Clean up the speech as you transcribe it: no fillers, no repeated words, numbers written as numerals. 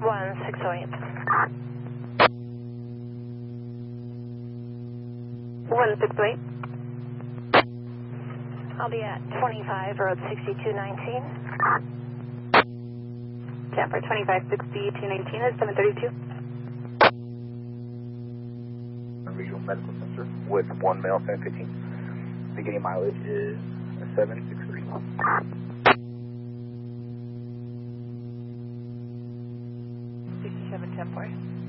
1608. 1608. I'll be at 25, road 6219. Tampa 256219 is 732. Regional Medical Center with one male 715. Beginning mileage is 763. 6710 for you.